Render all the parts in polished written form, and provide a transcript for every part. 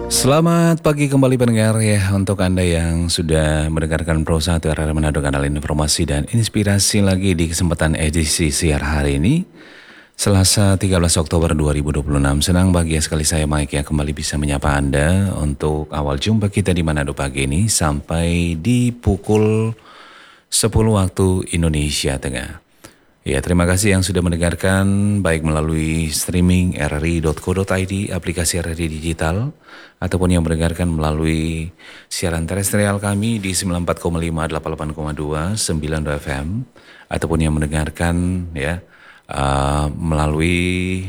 Selamat pagi kembali pendengar ya untuk Anda yang sudah mendengarkan Pro 1 RR Manado, kanal informasi dan inspirasi lagi di kesempatan edisi siar hari ini Selasa 13 Oktober 2026. Senang bahagia sekali saya Mike yang kembali bisa menyapa Anda untuk awal jumpa kita di Manado pagi ini sampai di pukul 10 waktu Indonesia Tengah. Ya, terima kasih yang sudah mendengarkan baik melalui streaming rri.co.id, aplikasi RRI Digital, ataupun yang mendengarkan melalui siaran terestrial kami di 94,5, 88,2, 9 FM, ataupun yang mendengarkan ya melalui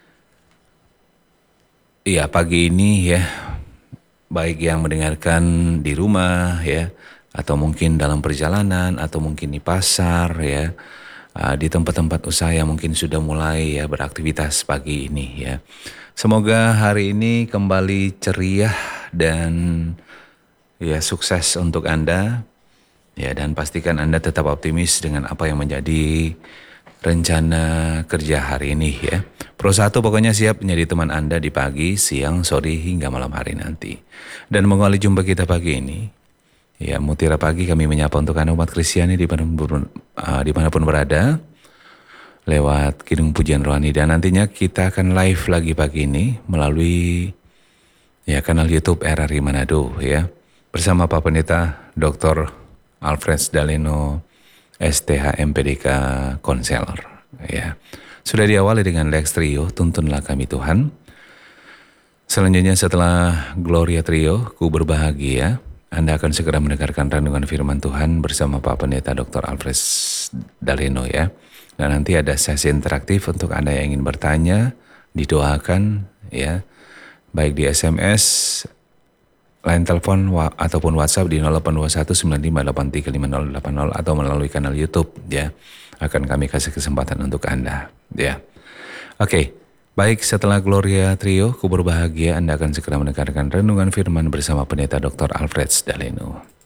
pagi ini ya, baik yang mendengarkan di rumah ya, atau mungkin dalam perjalanan, atau mungkin di pasar ya, di tempat-tempat usaha yang mungkin sudah mulai ya beraktivitas pagi ini ya. Semoga hari ini kembali ceria dan ya sukses untuk Anda ya, dan pastikan Anda tetap optimis dengan apa yang menjadi rencana kerja hari ini ya. Pro 1 pokoknya siap menjadi teman Anda di pagi, siang, sore hingga malam hari nanti. Dan mengawali jumpa kita pagi ini ya, Mutiara Pagi kami menyapa untuk Anda umat Kristiani dimanapun berada lewat Kidung Pujian Rohani, dan nantinya kita akan live lagi pagi ini melalui ya kanal YouTube RRI Manado ya, bersama Pak Pendeta Dr. Alfred Daleno STH MPDK Konselor ya. Sudah diawali dengan Lex Trio, Tuntunlah Kami Tuhan. Selanjutnya setelah Gloria Trio, Ku Berbahagia, Anda akan segera mendengarkan renungan firman Tuhan bersama Pak Pendeta Dr. Alfred Daleno ya. Dan nanti ada sesi interaktif untuk Anda yang ingin bertanya, didoakan ya, baik di SMS, line telepon ataupun WhatsApp di 082195835080 atau melalui kanal YouTube ya. Akan kami kasih kesempatan untuk Anda ya. Oke. Baik, setelah Gloria Trio, Ku Berbahagia, Anda akan segera mendengarkan renungan firman bersama Pendeta Dr. Alfred Daleno.